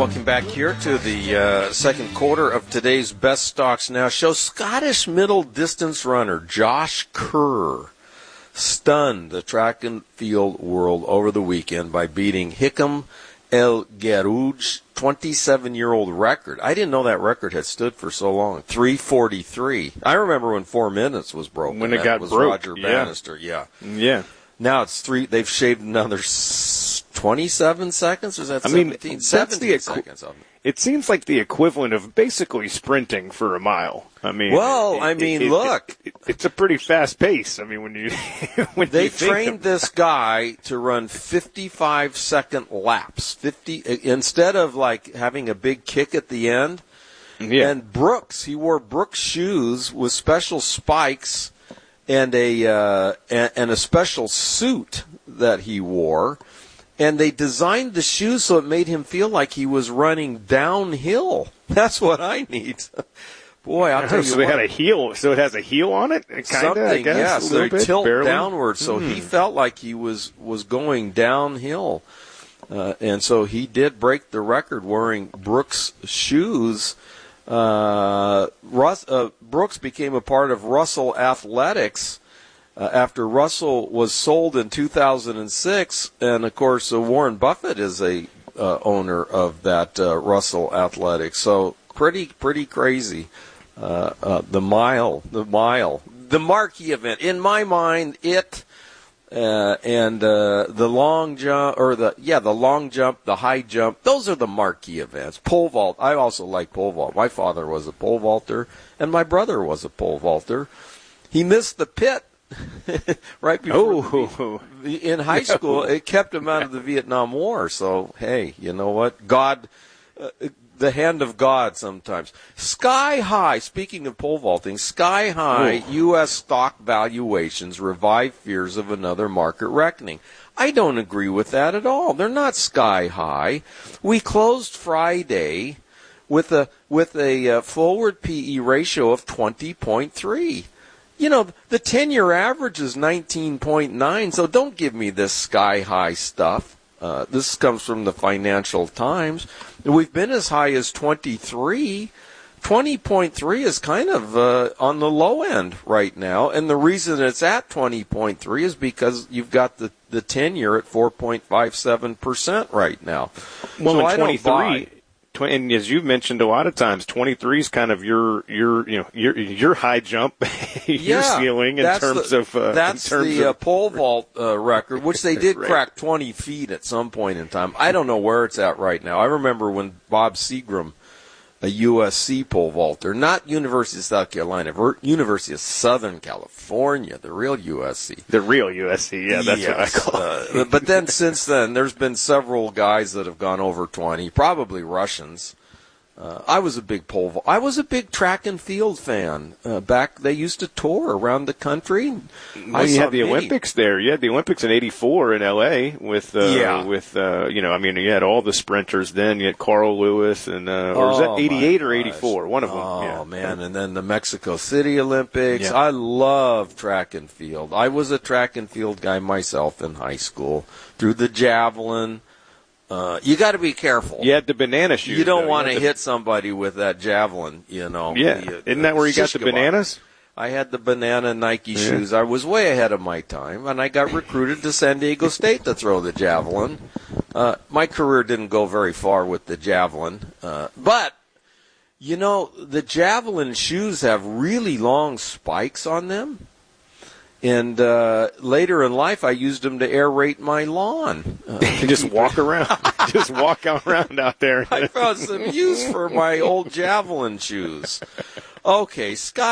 welcome back here to the second quarter of today's Best Stocks Now show. Scottish middle distance runner Josh Kerr stunned the track and field world over the weekend by beating Hikam El Guerrouj 27-year-old record. I didn't know that record had stood for so long. 3:43. I remember when 4 minutes was broken. When it got was broke. Roger Bannister. Yeah. Now it's 3. They've shaved another 27 seconds. Or is that 17? 17 seconds of it. It seems like the equivalent of basically sprinting for a mile. I mean, look, it's a pretty fast pace. I mean, when you they trained this guy to run 55-second laps, 50 instead of like having a big kick at the end. Yeah. And he wore Brooks shoes with special spikes and a special suit that he wore. And they designed the shoes so it made him feel like he was running downhill. That's what I need. Boy, I'll tell you so what. They had a heel. So it has a heel on it? Something, I guess, yeah. So they tilt barely downward. So he felt like he was going downhill. And so he did break the record wearing Brooks shoes. Brooks became a part of Russell Athletics after Russell was sold in 2006, and of course Warren Buffett is a owner of that Russell Athletics. So pretty crazy. The marquee event in my mind. The long jump, the long jump, the high jump. Those are the marquee events. Pole vault. I also like pole vault. My father was a pole vaulter, and my brother was a pole vaulter. He missed the pit. Right before in high school, it kept him out of the Vietnam War. So, hey, you know what? God, the hand of God sometimes. Sky high, speaking of pole vaulting, sky high U.S. stock valuations revive fears of another market reckoning. I don't agree with that at all. They're not sky high. We closed Friday with a forward PE ratio of 20.3. You know, the 10-year average is 19.9, so don't give me this sky-high stuff. This comes from the Financial Times. We've been as high as 23. 20.3 is kind of on the low end right now, and the reason it's at 20.3 is because you've got the 10-year at 4.57% right now. Well, so in 23... And as you've mentioned a lot of times, 23 is kind of your high jump, your ceiling in terms of pole vault record, which they did crack 20 feet at some point in time. I don't know where it's at right now. I remember when Bob Seagram, a USC pole vaulter, not University of South Carolina, University of Southern California, the real USC. The real USC, yeah, that's what I call it. But then since then, there's been several guys that have gone over 20, probably Russians. I was a big I was a big track and field fan. Back, they used to tour around the country. Well, you had the Olympics there. You had the Olympics in '84 in L.A. with you had all the sprinters then. You had Carl Lewis and or was that '88 or '84? One of them. Oh man! And then the Mexico City Olympics. Yeah. I love track and field. I was a track and field guy myself in high school. Through the javelin. You got to be careful. You had the banana shoes. You don't want to hit somebody with that javelin, you know. Yeah. Isn't that where you got the bananas? I had the banana Nike shoes. I was way ahead of my time, and I got recruited to San Diego State to throw the javelin. My career didn't go very far with the javelin. But, you know, the javelin shoes have really long spikes on them. And later in life, I used them to aerate my lawn. Just walk around. Just walk around out there. I found some use for my old javelin shoes. Okay, Scott.